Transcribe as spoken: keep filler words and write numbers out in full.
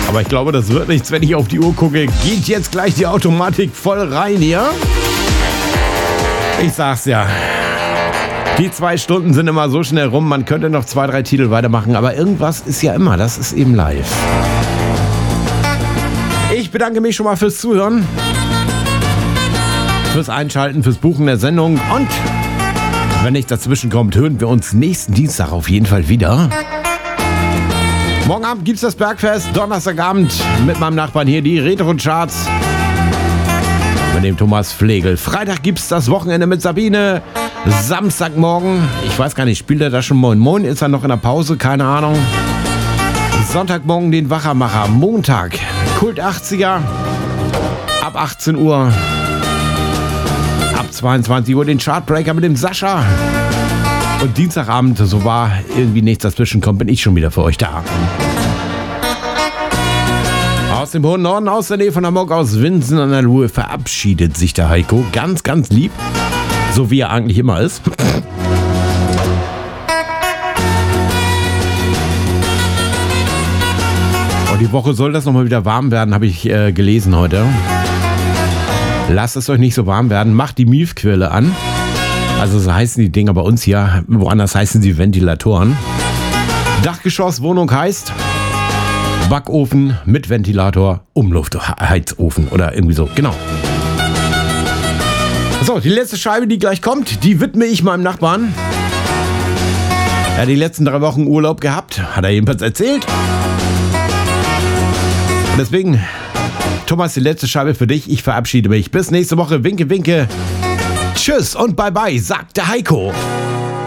Aber ich glaube, das wird nichts, wenn ich auf die Uhr gucke. Geht jetzt gleich die Automatik voll rein hier. Ich sag's ja. Die zwei Stunden sind immer so schnell rum. Man könnte noch zwei, drei Titel weitermachen. Aber irgendwas ist ja immer. Das ist eben live. Ich bedanke mich schon mal fürs Zuhören. Fürs Einschalten, fürs Buchen der Sendung. Und wenn nichts dazwischen kommt, hören wir uns nächsten Dienstag auf jeden Fall wieder. Morgen Abend gibt's das Bergfest. Donnerstagabend mit meinem Nachbarn hier die Retro-Charts. Mit dem Thomas Flegel. Freitag gibt's das Wochenende mit Sabine. Samstagmorgen, ich weiß gar nicht, spielt er da schon Moin Moin? Ist er noch in der Pause? Keine Ahnung. Sonntagmorgen den Wachermacher. Montag Kult achtziger. Ab achtzehn Uhr. Ab zweiundzwanzig Uhr den Chartbreaker mit dem Sascha. Und Dienstagabend, so war irgendwie nichts dazwischen kommt, bin ich schon wieder für euch da. Aus dem hohen Norden, aus der Nähe von Hamburg, aus Winsen an der Luhe, verabschiedet sich der Heiko. Ganz, ganz lieb. So wie er eigentlich immer ist. Und die Woche soll das nochmal wieder warm werden, habe ich äh, gelesen heute. Lasst es euch nicht so warm werden. Macht die Miefquelle an. Also so heißen die Dinger bei uns hier. Woanders heißen sie Ventilatoren. Dachgeschosswohnung heißt Backofen mit Ventilator, Umluftheizofen oder irgendwie so. Genau. So, die letzte Scheibe, die gleich kommt, die widme ich meinem Nachbarn. Er hat die letzten drei Wochen Urlaub gehabt, hat er jedenfalls erzählt. Und deswegen, Thomas, die letzte Scheibe für dich. Ich verabschiede mich. Bis nächste Woche. Winke, winke. Tschüss und bye bye, sagt der Heiko.